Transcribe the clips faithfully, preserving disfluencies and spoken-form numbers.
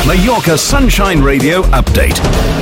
Mallorca Sunshine Radio update.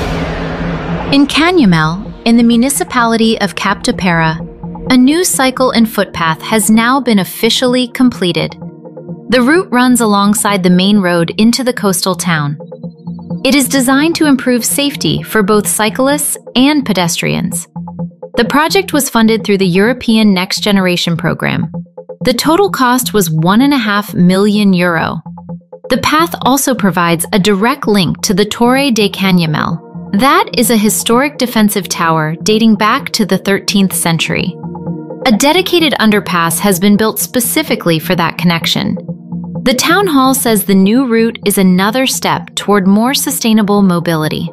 In Canyamel, in the municipality of Capdepera, a new cycle and footpath has now been officially completed. The route runs alongside the main road into the coastal town. It is designed to improve safety for both cyclists and pedestrians. The project was funded through the European Next Generation program. The total cost was one and a half million euro. The path also provides a direct link to the Torre de Canyamel. That is a historic defensive tower dating back to the thirteenth century. A dedicated underpass has been built specifically for that connection. The town hall says the new route is another step toward more sustainable mobility.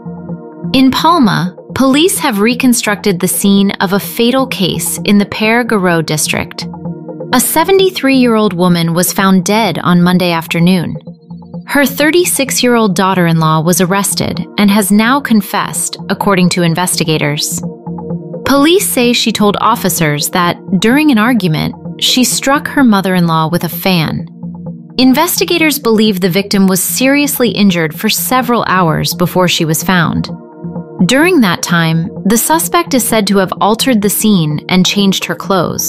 In Palma, police have reconstructed the scene of a fatal case in the Per Garou district. A seventy-three-year-old woman was found dead on Monday afternoon. Her thirty-six-year-old daughter-in-law was arrested and has now confessed, according to investigators. Police say she told officers that, during an argument, she struck her mother-in-law with a fan. Investigators believe the victim was seriously injured for several hours before she was found. During that time, the suspect is said to have altered the scene and changed her clothes.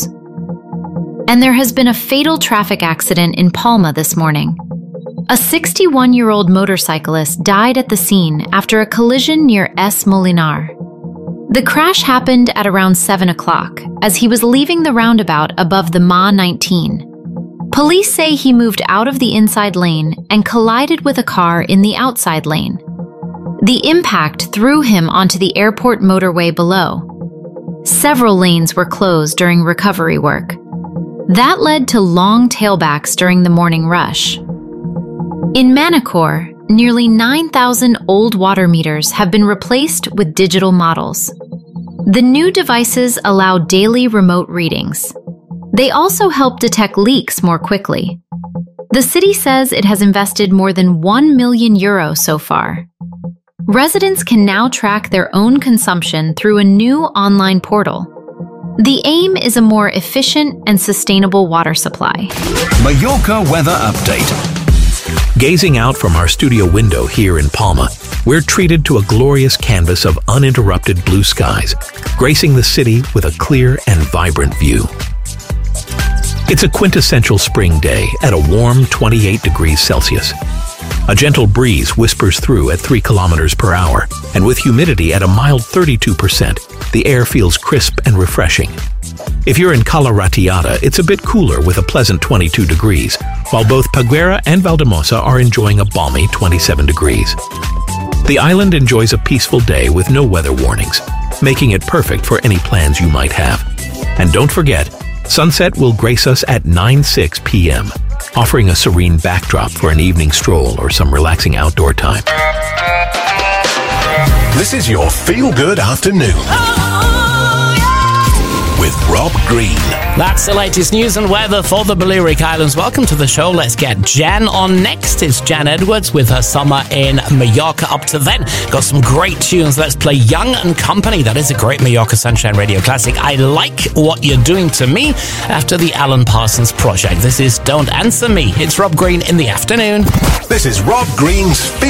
And there has been a fatal traffic accident in Palma this morning. A sixty-one-year-old motorcyclist died at the scene after a collision near Es Molinar. The crash happened at around seven o'clock as he was leaving the roundabout above the M A nineteen. Police say he moved out of the inside lane and collided with a car in the outside lane. The impact threw him onto the airport motorway below. Several lanes were closed during recovery work. That led to long tailbacks during the morning rush. In Manacor, nearly nine thousand old water meters have been replaced with digital models. The new devices allow daily remote readings. They also help detect leaks more quickly. The city says it has invested more than one million euro so far. Residents can now track their own consumption through a new online portal. The aim is a more efficient and sustainable water supply. Mallorca weather update. Gazing out from our studio window here in Palma, we're treated to a glorious canvas of uninterrupted blue skies, gracing the city with a clear and vibrant view. It's a quintessential spring day at a warm twenty-eight degrees Celsius. A gentle breeze whispers through at three kilometers per hour, and with humidity at a mild thirty-two percent, the air feels crisp and refreshing. If you're in Cala Ratllada, it's a bit cooler with a pleasant twenty-two degrees, while both Peguera and Valldemossa are enjoying a balmy twenty-seven degrees. The island enjoys a peaceful day with no weather warnings, making it perfect for any plans you might have. And don't forget, sunset will grace us at nine oh six p m, offering a serene backdrop for an evening stroll or some relaxing outdoor time. This is your feel-good afternoon. With Rob Green. That's the latest news and weather for the Balearic Islands. Welcome to the show. Let's get Jan on next. It's Jan Edwards with her Summer in Mallorca. Up to then, got some great tunes. Let's play Young and Company. That is a great Mallorca Sunshine Radio classic. I Like What You're Doing to Me after the Alan Parsons project. This is Don't Answer Me. It's Rob Green in the afternoon. This is Rob Green's